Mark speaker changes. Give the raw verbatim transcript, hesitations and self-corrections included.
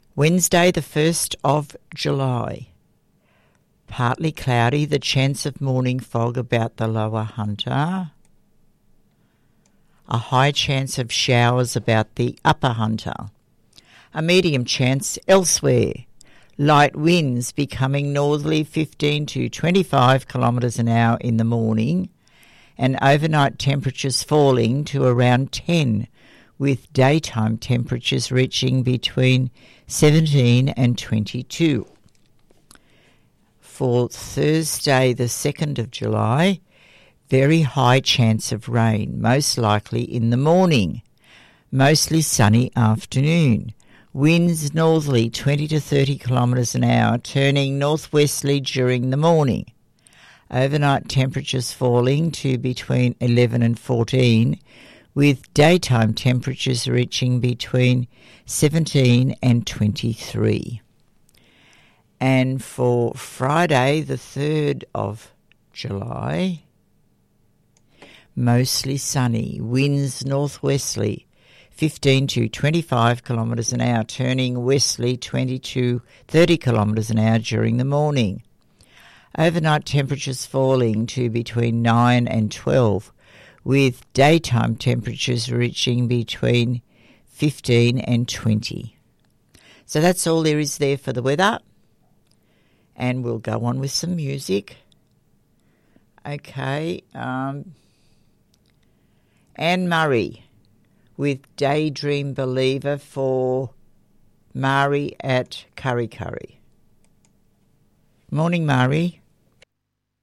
Speaker 1: Wednesday, the first of July. Partly cloudy, the chance of morning fog about the lower Hunter. A high chance of showers about the upper Hunter. A medium chance elsewhere. Light winds becoming northerly fifteen to twenty-five kilometres an hour in the morning, and overnight temperatures falling to around ten, with daytime temperatures reaching between seventeen and twenty-two. For Thursday, the second of July, very high chance of rain, most likely in the morning. Mostly sunny afternoon. Winds northerly twenty to thirty kilometres an hour, turning northwesterly during the morning. Overnight temperatures falling to between eleven and fourteen, with daytime temperatures reaching between seventeen and twenty-three. And for Friday, the third of July, mostly sunny, winds northwesterly, fifteen to twenty-five kilometres an hour, turning westerly twenty to thirty kilometres an hour during the morning. Overnight temperatures falling to between nine and twelve, with daytime temperatures reaching between fifteen and twenty. So that's all there is there for the weather. And we'll go on with some music. Okay. Um, Anne Murray with Daydream Believer for Mari at Curry Curry. Morning, Mari.